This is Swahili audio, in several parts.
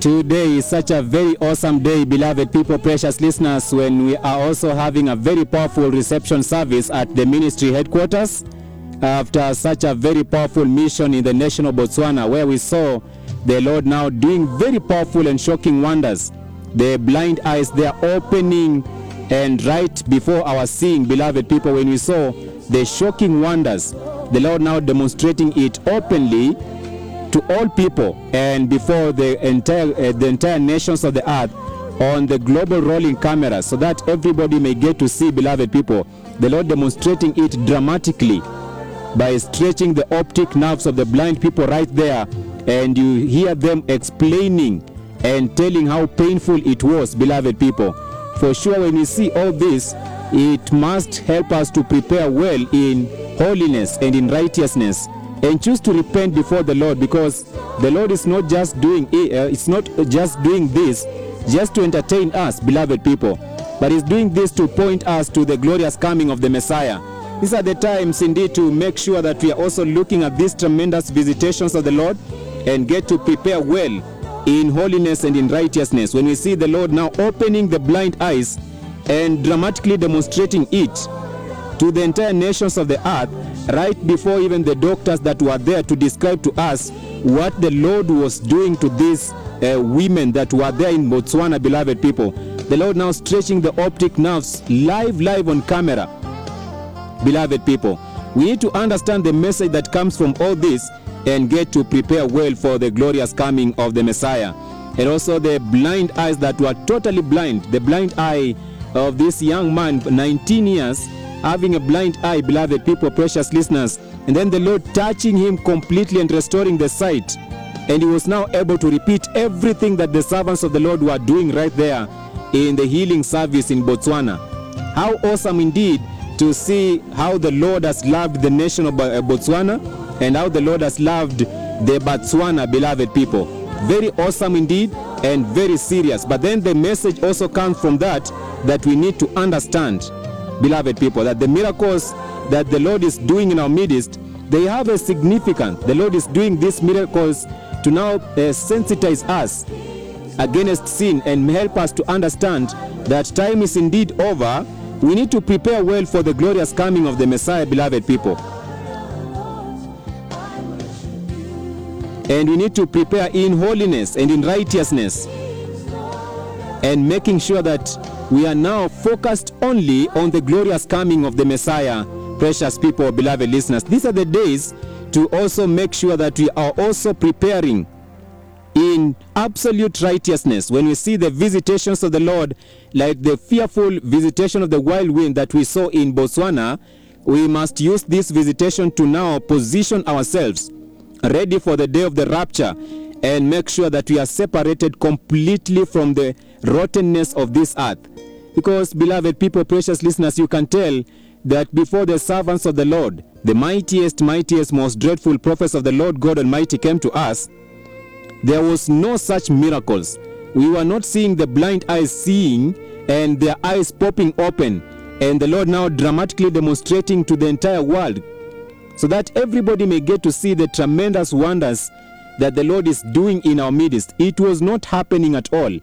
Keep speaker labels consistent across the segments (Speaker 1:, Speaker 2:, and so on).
Speaker 1: Today is such a very awesome day, beloved people, precious listeners, when we are also having a very powerful reception service at the ministry headquarters after such a very powerful mission in the nation of Botswana, where we saw the Lord now doing very powerful and shocking wonders. The blind eyes, they are opening, and right before our seeing, beloved people, when we saw the shocking wonders, the Lord now demonstrating it openly to all people and before the entire nations of the earth on the global rolling camera, so that everybody may get to see, beloved people, the Lord demonstrating it dramatically by stretching the optic nerves of the blind people right there, and you hear them explaining and telling how painful it was, beloved people. For sure, when we see all this, it must help us to prepare well in holiness and in righteousness, and choose to repent before the Lord, because the Lord is not just doing it's not just doing this just to entertain us, beloved people, but is doing this to point us to the glorious coming of the Messiah. These are the times indeed to make sure that we are also looking at these tremendous visitations of the Lord and get to prepare well in holiness and in righteousness. When we see the Lord now opening the blind eyes and dramatically demonstrating it to the entire nations of the earth, right before even the doctors that were there to describe to us what the Lord was doing to these women that were there in Botswana, beloved people. The Lord now stretching the optic nerves live on camera, beloved people. We need to understand the message that comes from all this and get to prepare well for the glorious coming of the Messiah. And also the blind eyes that were totally blind, the blind eye of this young man, 19 years, having a blind eye, beloved people, precious listeners, and then the Lord touching him completely and restoring the sight, and he was now able to repeat everything that the servants of the Lord were doing right there in the healing service in Botswana. How awesome indeed to see how the Lord has loved the nation of Botswana, and how the Lord has loved the Botswana, beloved people. Very awesome indeed, and very serious. But then the message also comes from that we need to understand, beloved people, that the miracles that the Lord is doing in our midst, they have a significance. The Lord is doing these miracles to now sensitize us against sin and help us to understand that time is indeed over. We need to prepare well for the glorious coming of the Messiah, beloved people. And we need to prepare in holiness and in righteousness, and making sure that we are now focused only on the glorious coming of the Messiah, precious people, beloved listeners. These are the days to also make sure that we are also preparing in absolute righteousness. When we see the visitations of the Lord, like the fearful visitation of the wild wind that we saw in Botswana, we must use this visitation to now position ourselves ready for the day of the rapture, and make sure that we are separated completely from the rottenness of this earth. Because, beloved people, precious listeners, you can tell that before the servants of the Lord, the mightiest, most dreadful prophets of the Lord God Almighty came to us, there was no such miracles. We were not seeing the blind eyes seeing and their eyes popping open, and the Lord now dramatically demonstrating to the entire world, so that everybody may get to see the tremendous wonders that the Lord is doing in our midst. It was not happening at all,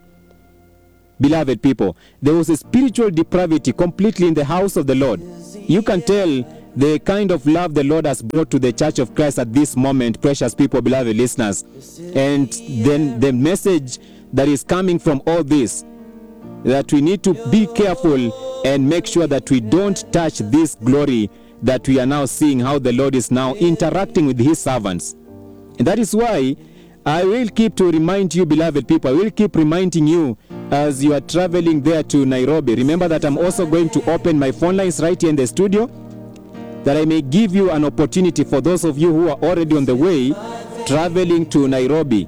Speaker 1: beloved people. There was a spiritual depravity completely in the house of the Lord. You can tell the kind of love the Lord has brought to the Church of Christ at this moment, precious people, beloved listeners. And then the message that is coming from all this, that we need to be careful and make sure that we don't touch this glory that we are now seeing, how the Lord is now interacting with his servants. And that is why I will keep to remind you, beloved people, I will keep reminding you as you are traveling there to Nairobi. Remember that I'm also going to open my phone lines right here in the studio, that I may give you an opportunity for those of you who are already on the way traveling to Nairobi,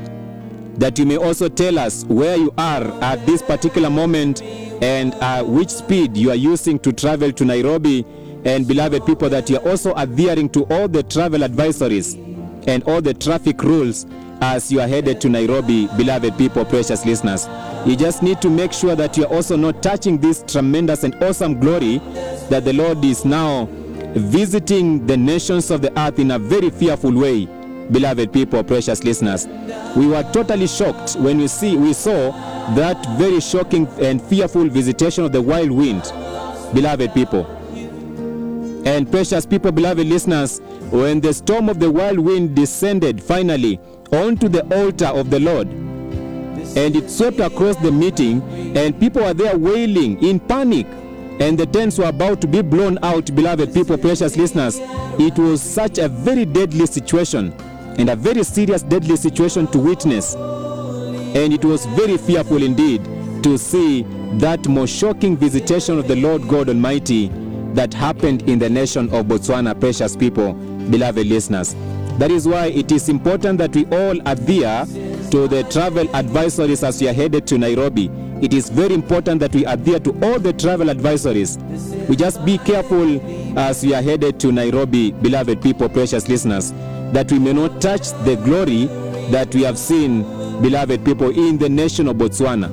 Speaker 1: that you may also tell us where you are at this particular moment and which speed you are using to travel to Nairobi. And beloved people, that you are also adhering to all the travel advisories and all the traffic rules as you are headed to Nairobi, beloved people, precious listeners. You just need to make sure that you are also not touching this tremendous and awesome glory that the Lord is now visiting the nations of the earth in a very fearful way. beloved people, precious listeners. We were totally shocked when we saw that very shocking and fearful visitation of the wild wind, beloved people. And precious people, beloved listeners, when the storm of the wild wind descended finally onto the altar of the Lord, and it swept across the meeting, and people were there wailing in panic, and the tents were about to be blown out, beloved people, precious listeners. It was such a very deadly situation, and a very serious deadly situation to witness. And it was very fearful indeed to see that most shocking visitation of the Lord God Almighty that happened in the nation of Botswana, precious people, beloved listeners. That is why it is important that we all adhere to the travel advisories as we are headed to Nairobi. It is very important that we adhere to all the travel advisories. We just be careful as we are headed to Nairobi, beloved people, precious listeners, that we may not touch the glory that we have seen, beloved people, in the nation of Botswana.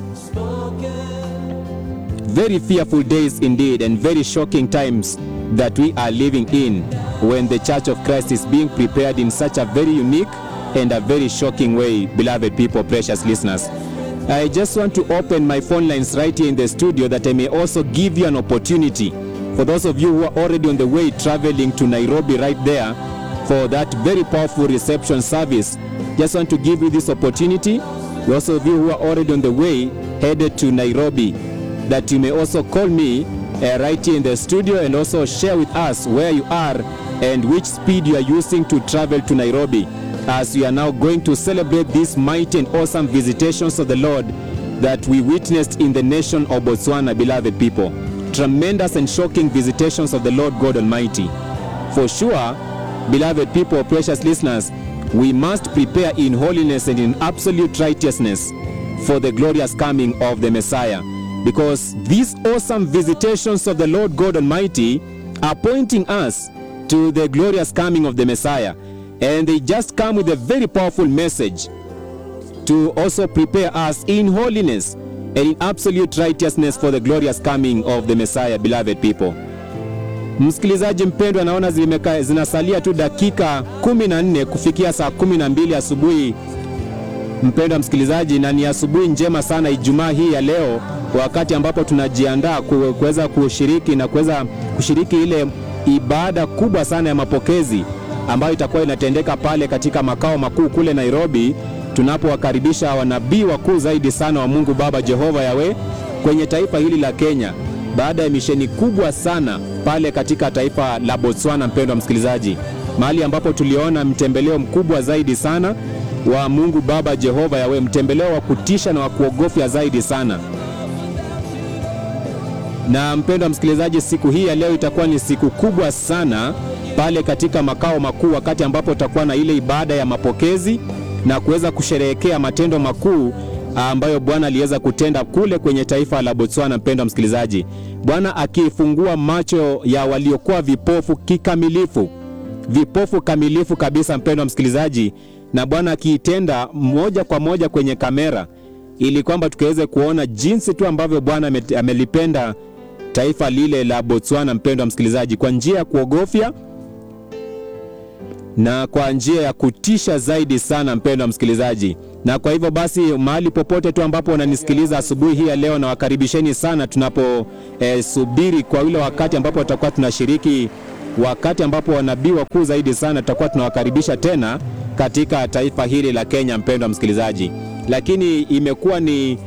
Speaker 1: Very fearful days indeed, and very shocking times that we are living in, when the Church of Christ is being prepared in such a very unique and a very shocking way, beloved people, precious listeners. I just want to open my phone lines right here in the studio, that I may also give you an opportunity for those of you who are already on the way traveling to Nairobi right there for that very powerful reception service. Just want to give you this opportunity. Those of you who are already on the way headed to Nairobi, that you may also call me right here in the studio, and also share with us where you are and which speed you are using to travel to Nairobi, as we are now going to celebrate these mighty and awesome visitations of the Lord that we witnessed in the nation of Botswana, beloved people. Tremendous and shocking visitations of the Lord God Almighty. For sure, beloved people, precious listeners, we must prepare in holiness and in absolute righteousness for the glorious coming of the Messiah. Because these awesome visitations of the Lord God Almighty are pointing us to the glorious coming of the Messiah. And they just come with a very powerful message to also prepare us in holiness and in absolute righteousness for the glorious coming of the Messiah, beloved people. Msikilizaji mpendwa, naona zinasalia tu dakika 14 kufikia saa 12 asubuhi. Mpendwa msikilizaji, na ni asubuhi njema sana Ijumaa hii ya leo, wakati ambapo tunajiandaa kuweza kushiriki na kuweza kushiriki ile ibada kubwa sana ya mapokezi ambayo itakuwa inatendeka pale katika makao makuu kule Nairobi, tunapowakaribisha wanabii wakuu zaidi sana wa Mungu Baba Jehova Yawe kwenye taifa hili la Kenya, baada ya misheni kubwa sana pale katika taifa la Botswana. Mpendwa msikilizaji, mahali ambapo tuliona mtembeleo mkubwa zaidi sana wa Mungu Baba Jehova Yawe, mtembeleo wa kutisha na wa kuogofya zaidi sana. Na mpendwa msikilizaji, siku hii ya leo itakuwa ni siku kubwa sana pale katika makao makuu, wakati ambapo tutakuwa na ile ibada ya mapokezi na kuweza kusherehekea matendo makuu ambayo Bwana aliweza kutenda kule kwenye taifa la Botswana. Mpendwa msikilizaji, Bwana akifungua macho ya waliokuwa vipofu kikamilifu, vipofu kamilifu kabisa, mpendwa msikilizaji, na Bwana akiitenda moja kwa moja kwenye kamera, ili kwamba tukaweze kuona jinsi tu ambavyo Bwana amelipenda taifa lile la Botswana, mpendwa msikilizaji, kwa njia ya kuogofya na kwa njia ya kutisha zaidi sana, mpendwa msikilizaji. Na kwa hivyo basi, mahali popote tu ambapo unanisikiliza asubuhi hii ya leo, na wakaribisheni sana tunapo subiri kwa ule wakati ambapo tutakuwa tunashiriki, wakati ambapo wanabii wakuu zaidi sana tutakuwa tunawakaribisha tena katika taifa hili la Kenya, mpendwa msikilizaji. Lakini imekuwa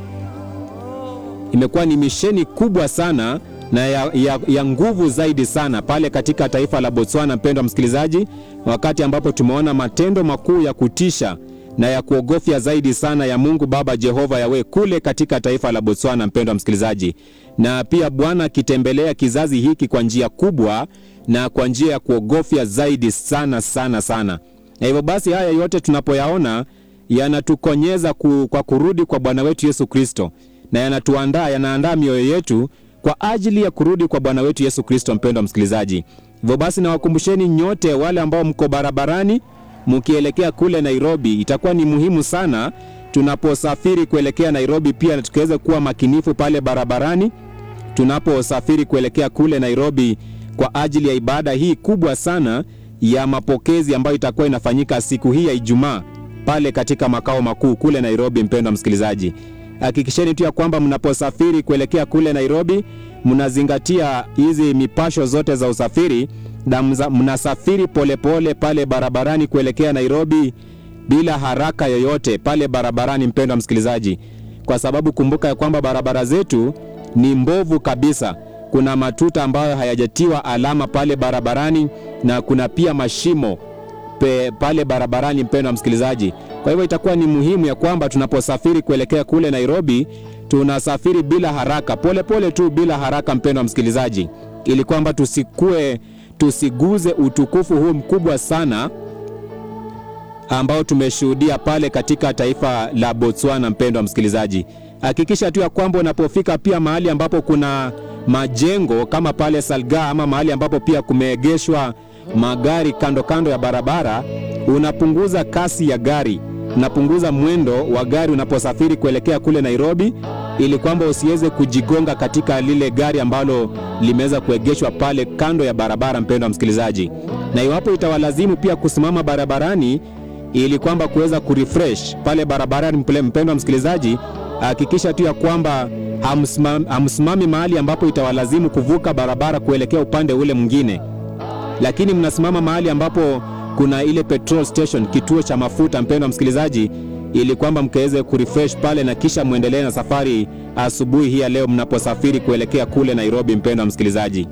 Speaker 1: ni misheni kubwa sana na ya nguvu zaidi sana pale katika taifa la Botswana, mpendwa msikilizaji, wakati ambapo tumeona matendo makuu ya kutisha na ya kuogofya zaidi sana ya Mungu Baba Jehova Yawe kule katika taifa la Botswana, mpendwa msikilizaji. Na pia Bwana akitembelea kizazi hiki kwa njia kubwa na kwa njia ya kuogofya zaidi sana sana sana. Na hivyo basi, haya yote tunapoyaona yanatukonyeza kwa kurudi kwa Bwana wetu Yesu Kristo, na yanaandaa mioyo yetu kwa ajili ya kurudi kwa Bwana wetu Yesu Kristo, mpendwa msikilizaji. Hivyo basi, nawakumbusheni nyote wale ambao mko barabarani mkielekea kule Nairobi, itakuwa ni muhimu sana tunaposafiri kuelekea Nairobi pia na tukaweza kuwa makinifu pale barabarani tunaposafiri kuelekea kule Nairobi kwa ajili ya ibada hii kubwa sana ya mapokezi ambayo itakuwa inafanyika siku hii ya Ijumaa pale katika makao makuu kule Nairobi. Mpendwa msikilizaji, hakikisheni tu ya kwamba mnaposafiri kuelekea kule Nairobi mnazingatia hizi mipasho zote za usafiri na mnasafiri polepole pale barabarani kuelekea Nairobi bila haraka yoyote pale barabarani, mpendwa msikilizaji, kwa sababu kumbuka ya kwamba barabara zetu ni mbovu kabisa. Kuna matuta ambayo hayajatiwa alama pale barabarani na kuna pia mashimo pale barabarani, mpendwa msikilizaji. Kwa hivyo itakuwa ni muhimu ya kwamba tunaposafiri kuelekea kule Nairobi tunasafiri bila haraka, polepole tu bila haraka, mpendwa msikilizaji, ili kwamba tusiguze utukufu huu mkubwa sana ambao tumeshuhudia pale katika taifa la Botswana. Mpendwa msikilizaji, hakikisha tu ya kwamba unapofika pia mahali ambapo kuna majengo kama pale Salga ama mahali ambapo pia kumeegeshwa magari kando kando ya barabara, unapunguza kasi ya gari, unapunguza mwendo wa gari unaposafiri kuelekea kule Nairobi, ili kwamba usiweze kujigonga katika lile gari ambalo limeweza kuegeshwa pale kando ya barabara, mpendwa msikilizaji. Na iwapo itawalazimu pia kusimama barabarani ili kwamba kuweza kurefresh pale barabarani, mpendwa msikilizaji, hakikisha tu ya kwamba hamsimami mahali ambapo itawalazimu kuvuka barabara kuelekea upande ule mwingine, lakini mnasimama mahali ambapo kuna ile petrol station, kituo cha mafuta, mpendwa msikilizaji, ili kwamba mkaweze kurefresh pale na kisha muendelee na safari asubuhi hii ya leo mnaposafiri kuelekea kule Nairobi, mpendwa msikilizaji.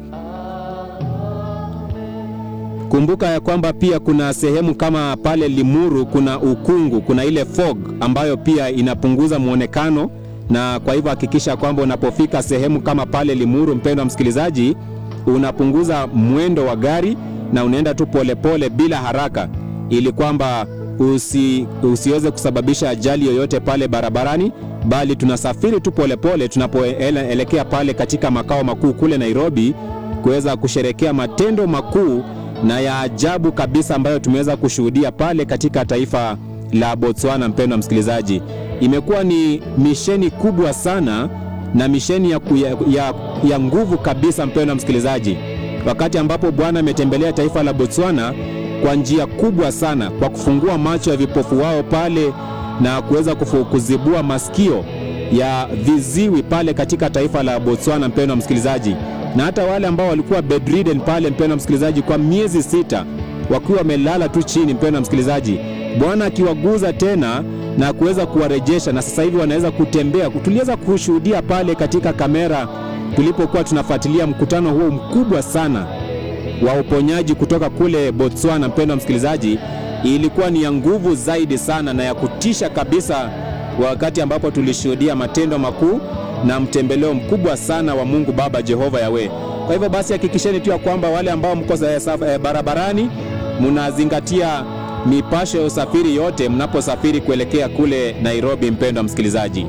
Speaker 1: Kumbuka ya kwamba pia kuna sehemu kama pale Limuru kuna ukungu, kuna ile fog ambayo pia inapunguza muonekano, na kwa hivyo hakikisha kwamba unapofika sehemu kama pale Limuru, mpendwa msikilizaji, unapunguza mwendo wa gari na unaenda tu polepole bila haraka, ili kwamba usiweze kusababisha ajali yoyote pale barabarani, bali tunasafiri tu polepole tunapoelekea pale katika makao makuu kule Nairobi kuweza kusherekea matendo makuu na ya ajabu kabisa ambayo tumeweza kushuhudia pale katika taifa la Botswana. Mpendwa msikilizaji, imekuwa ni misheni kubwa sana na misheni ya nguvu kabisa, mpendwa msikilizaji, wakati ambapo Bwana ametembelea taifa la Botswana kwa njia kubwa sana, kwa kufungua macho ya vipofu wao pale na kuweza kuzibua masikio ya viziwi pale katika taifa la Botswana, mpendwa msikilizaji, na hata wale ambao walikuwa bedridden pale, mpendwa msikilizaji, kwa miezi 6 wakiwa wamelala tu chini, mpendwa msikilizaji, Bwana akiwaguza tena na kuweza kuwarejesha, na sasa hivi wanaweza kutembea. Tuliweza kushuhudia pale katika kamera tulipokuwa tunafuatilia mkutano huo mkubwa sana wa uponyaji kutoka kule Botswana, mpendwa msikilizaji. Ilikuwa ni ya nguvu zaidi sana na ya kutisha kabisa, wakati ambapo tulishuhudia matendo makuu na mtembeleo mkubwa sana wa Mungu Baba Jehova Yahweh. Kwa hivyo basi hakikisheni tu ya kwamba wale ambao mko barabarani mnazingatia mipasho ya usafiri yote mnaposafiri kuelekea kule Nairobi, mpendwa msikilizaji.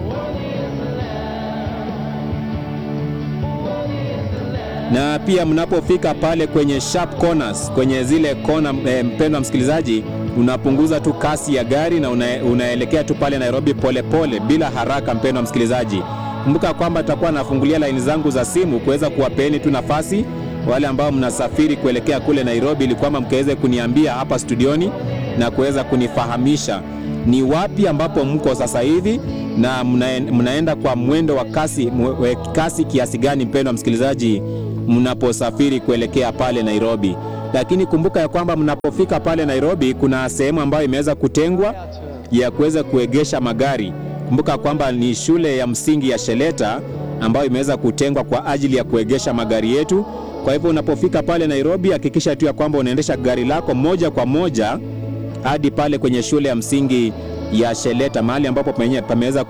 Speaker 1: Na pia mnapofika pale kwenye sharp corners, kwenye zile kona, mpendwa msikilizaji, unapunguza tu kasi ya gari na unaelekea tu pale Nairobi polepole bila haraka, mpendwa msikilizaji. Kumbuka kwamba tutakuwa nafungulia line zangu za simu kuweza kuwapeni tu nafasi wale ambao mnasafiri kuelekea kule Nairobi, ili kwamba mkaweze kuniambia hapa studioni na kuweza kunifahamisha ni wapi ambapo mko sasa hivi na mnaenda kwa mwendo wa kasi kiasi gani, mpendwa msikilizaji, mnaposafiri kuelekea pale Nairobi. Lakini kumbuka ya kwamba mnapofika pale Nairobi kuna sehemu ambayo imeweza kutengwa ya kuweza kuegesha magari. Kumbuka kwamba ni shule ya msingi ya Sheleta ambayo imeweza kutengwa kwa ajili ya kuegesha magari yetu. Kwa hivyo unapofika pale Nairobi hakikisha tu ya kwamba unaendesha gari lako moja kwa moja hadi pale kwenye shule ya msingi ya Sheleta, mahali ambapo pameweza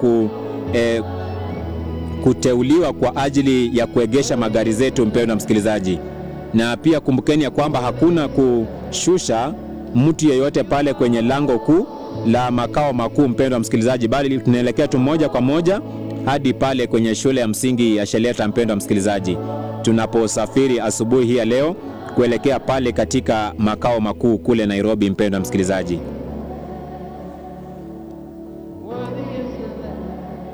Speaker 1: kuteuliwa kwa ajili ya kuegesha magari zetu, mpendwa msikilizaji. Na pia kumbukeni ya kwamba hakuna kushusha mtu yeyote pale kwenye lango kuu la makao makuu, mpendwa msikilizaji, bali tunaelekea tu moja kwa moja hadi pale kwenye shule ya msingi ya Sheleta, mpendwa msikilizaji, tunaposafiri asubuhi hii ya leo kuelekea pale katika makao makuu kule Nairobi, mpendwa msikilizaji.